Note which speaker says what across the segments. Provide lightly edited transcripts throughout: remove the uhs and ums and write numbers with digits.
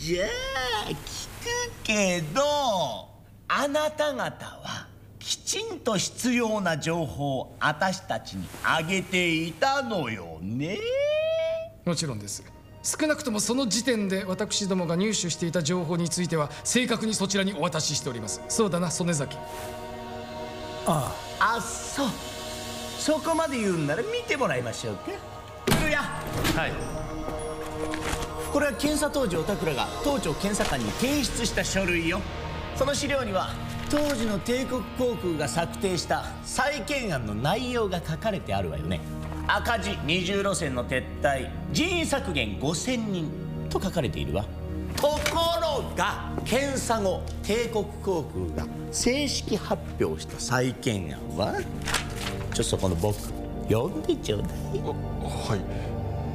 Speaker 1: じゃあ聞くけど、あなた方はきちんと必要な情報を私たちにあげていたのよね。
Speaker 2: もちろんです。少なくともその時点で私どもが入手していた情報については正確にそちらにお渡ししております。そうだな、曽根崎。
Speaker 1: ああ、そう。そこまで言うんなら見てもらいましょうか。古谷。はい。これは検査当時おたくらが当庁検査官に提出した書類よ。その資料には当時の帝国航空が策定した再建案の内容が書かれてあるわよね。赤字20路線の撤退、人員削減5000人と書かれているわ。ところが検査後、帝国航空が正式発表した再建案は、そこの僕読んでちょうだい。
Speaker 3: はい。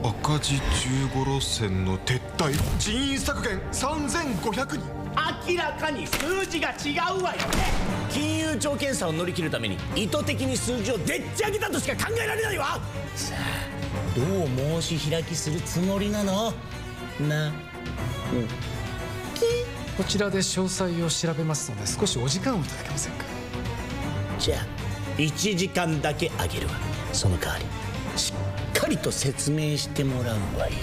Speaker 3: 赤字15路線の撤退、人員削減3500人。
Speaker 1: 明らかに数字が違うわよね。金融庁検査を乗り切るために意図的に数字をでっち上げたとしか考えられないわ。さあ、どう申し開きするつもりなのな。
Speaker 2: こちらで詳細を調べますので少しお時間をいただけませんか。
Speaker 1: じゃあ1時間だけあげるわ。その代わりしっかりと説明してもらうわよ。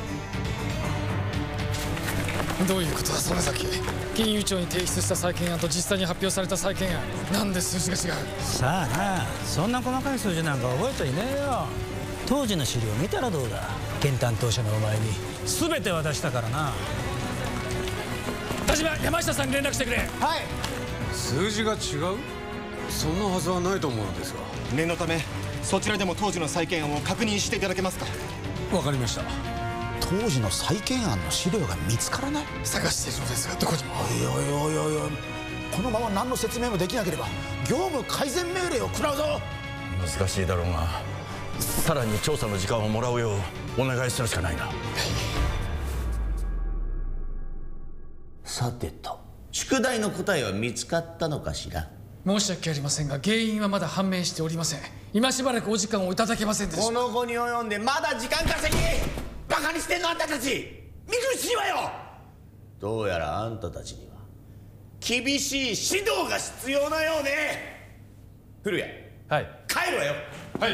Speaker 2: どういうことだ曽根崎。金融庁に提出した再建案と実際に発表された再建案、なんで数字が違う。
Speaker 4: さあな、そんな細かい数字なんか覚えていねえよ。当時の資料見たらどうだ。県担当者のお前に全て渡したからな。
Speaker 2: 田島、山下さんに連絡してくれ。はい。
Speaker 3: 数字が違う？そんなはずはないと思うのですが。
Speaker 5: 念のためそちらでも当時の再建案を確認していただけますか。
Speaker 3: わかりました。
Speaker 6: 当時の再建案の資料が見つからない。
Speaker 2: 探しているのですがどこにも。
Speaker 6: おい、このまま何の説明もできなければ業務改善命令を食らうぞ。
Speaker 7: 難しいだろうが、さらに調査の時間をもらうようお願いするしかないな。
Speaker 1: さてと、宿題の答えは見つかったのかしら。
Speaker 2: 申し訳ありませんが原因はまだ判明しておりません。今しばらくお時間をいただけませんでしょうか。
Speaker 1: この後に及んでまだ時間稼ぎバカにしてんのあんたたち。見苦しいわよ。どうやらあんたたちには厳しい指導が必要なようね。古谷。はい。帰るわよ。はい。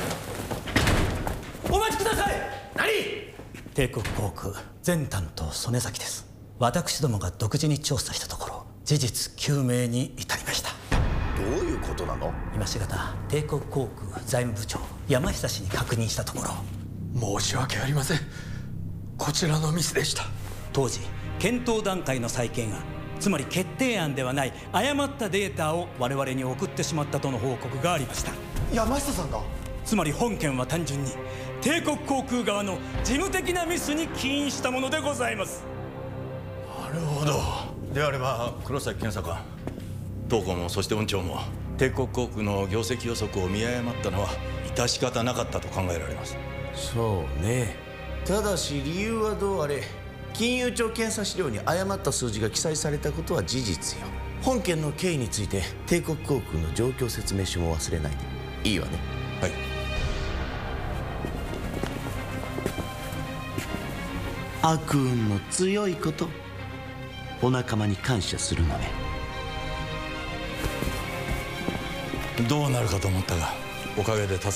Speaker 1: お待ちください。何？
Speaker 4: 帝国航空前担当曽根崎です。私どもが独自に調査したところ、事実究明に至りました。
Speaker 1: どういうことなの？
Speaker 4: 今しがた帝国航空財務部長山下氏に確認したところ、
Speaker 3: 申し訳ありません。こちらのミスでした。
Speaker 4: 当時検討段階の再建案、つまり決定案ではない誤ったデータを我々に送ってしまったとの報告がありました。
Speaker 5: 山下さんが？
Speaker 4: つまり本件は単純に帝国航空側の事務的なミスに起因したものでございます。
Speaker 7: なるほど。であれば黒崎検査官、当行もそして運長も帝国航空の業績予測を見誤ったのは致し方なかったと考えられます。
Speaker 1: そうね。ただし理由はどうあれ、金融庁検査資料に誤った数字が記載されたことは事実よ。本件の経緯について帝国航空の状況説明書も忘れないでいいわね。
Speaker 7: はい。
Speaker 1: 悪運の強いこと、お仲間に感謝するのね。
Speaker 7: どうなるかと思ったがおかげで助